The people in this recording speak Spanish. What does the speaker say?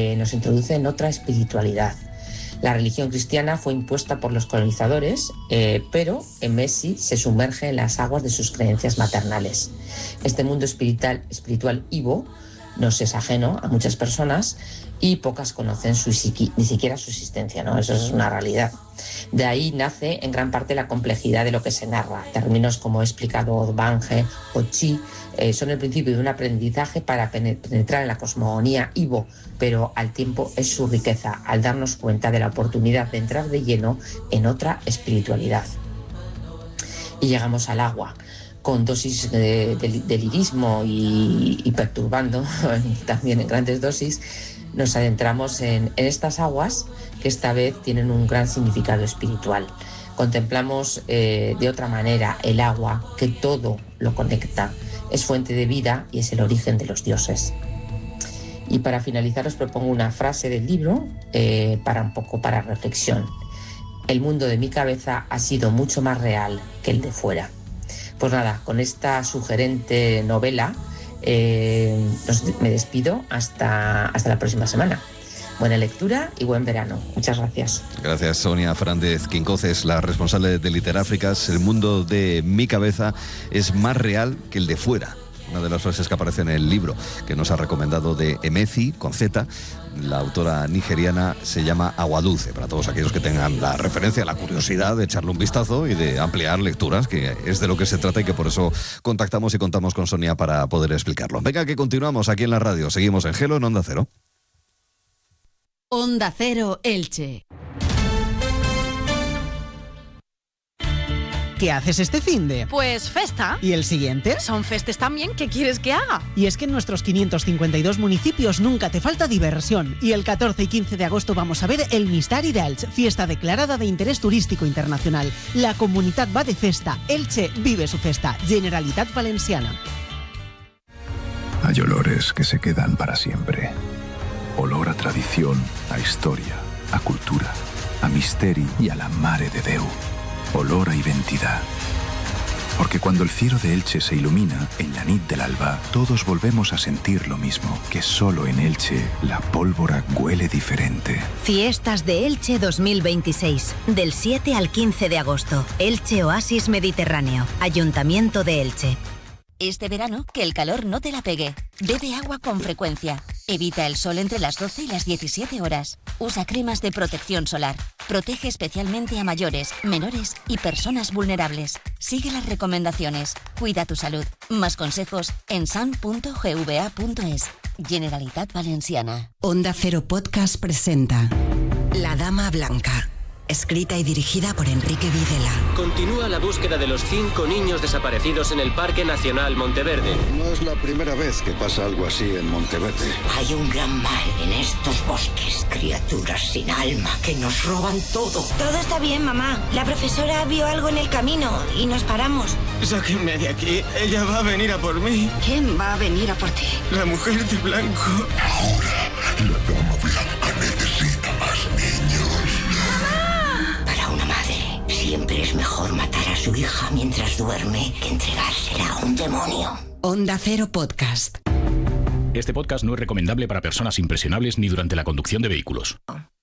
nos introduce en otra espiritualidad. La religión cristiana fue impuesta por los colonizadores, pero Messi se sumerge en las aguas de sus creencias maternales. Este mundo espiritual Ivo nos es ajeno a muchas personas y pocas conocen ni siquiera su existencia, ¿no? Eso es una realidad. De ahí nace en gran parte la complejidad de lo que se narra. Términos como he explicado Bange o Chi son el principio de un aprendizaje para penetrar en la cosmogonía Ivo, pero al tiempo es su riqueza al darnos cuenta de la oportunidad de entrar de lleno en otra espiritualidad. Y llegamos al agua, con dosis de lirismo y perturbando, también en grandes dosis, nos adentramos en estas aguas que esta vez tienen un gran significado espiritual. Contemplamos de otra manera el agua, que todo lo conecta, es fuente de vida y es el origen de los dioses. Y para finalizar os propongo una frase del libro para reflexión. El mundo de mi cabeza ha sido mucho más real que el de fuera. Pues nada, con esta sugerente novela me despido hasta la próxima semana. Buena lectura y buen verano. Muchas gracias. Gracias, Sonia Fernández Quincoces, la responsable de Literáfricas. El mundo de mi cabeza es más real que el de fuera. Una de las frases que aparece en el libro que nos ha recomendado de Emezi, con Z. La autora nigeriana se llama Agua Dulce, para todos aquellos que tengan la referencia, la curiosidad de echarle un vistazo y de ampliar lecturas, que es de lo que se trata y que por eso contactamos y contamos con Sonia para poder explicarlo. Venga, que continuamos aquí en la radio. Seguimos en Gelo, en Onda Cero. Onda Cero Elche. ¿Qué haces este finde? Pues festa. ¿Y el siguiente? Son festes también, ¿qué quieres que haga? Y es que en nuestros 552 municipios nunca te falta diversión. Y el 14 y 15 de agosto vamos a ver el Mistari de Elche, fiesta declarada de interés turístico internacional. La comunidad va de festa. Elche vive su festa. Generalitat Valenciana. Hay olores que se quedan para siempre. Olor a tradición, a historia, a cultura, a misteri y a la Mare de Déu. Olor a identidad. Porque cuando el cielo de Elche se ilumina, en la nit del alba, todos volvemos a sentir lo mismo, que solo en Elche la pólvora huele diferente. Fiestas de Elche 2026, del 7 al 15 de agosto. Elche Oasis Mediterráneo, Ayuntamiento de Elche. Este verano, que el calor no te la pegue. Bebe agua con frecuencia. Evita el sol entre las 12 y las 17 horas. Usa cremas de protección solar. Protege especialmente a mayores, menores y personas vulnerables. Sigue las recomendaciones. Cuida tu salud. Más consejos en san.gva.es. Generalitat Valenciana. Onda Cero Podcast presenta La Dama Blanca. Escrita y dirigida por Enrique Videla. Continúa la búsqueda de los 5 niños desaparecidos en el Parque Nacional Monteverde. No es la primera vez que pasa algo así en Monteverde. Hay un gran mal en estos bosques. Criaturas sin alma que nos roban todo. Todo está bien, mamá. La profesora vio algo en el camino y nos paramos. Sáquenme de aquí. Ella va a venir a por mí. ¿Quién va a venir a por ti? La mujer de blanco. Ahora, la dama blanca necesita más niños. Siempre es mejor matar a su hija mientras duerme que entregársela a un demonio. Onda Cero Podcast. Este podcast no es recomendable para personas impresionables ni durante la conducción de vehículos.